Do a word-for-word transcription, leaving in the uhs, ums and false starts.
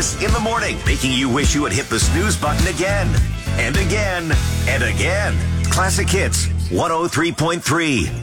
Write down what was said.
Elvis in the morning, making you wish you had hit the snooze button again and again and again. Classic Hits one oh three point three.